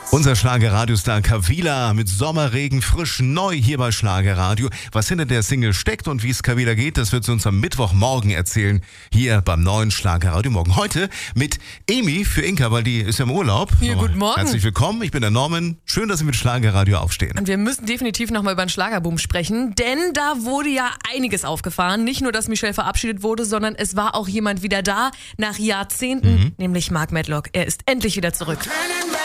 Unser Schlager-Radiostar Kavila mit Sommerregen frisch neu hier bei Schlagerradio. Was hinter der Single steckt und wie es Kavila geht, das wird sie uns am Mittwochmorgen erzählen, hier beim neuen Schlagerradio Morgen. Heute mit Emi für Inka, weil die ist ja im Urlaub. Ja, guten Morgen. Herzlich willkommen, ich bin der Norman. Schön, dass Sie mit Schlagerradio aufstehen. Und wir müssen definitiv nochmal über den Schlagerboom sprechen, denn da wurde ja einiges aufgefahren. Nicht nur, dass Michelle verabschiedet wurde, sondern es war auch jemand wieder da nach Jahrzehnten, nämlich Mark Medlock. Er ist endlich wieder zurück.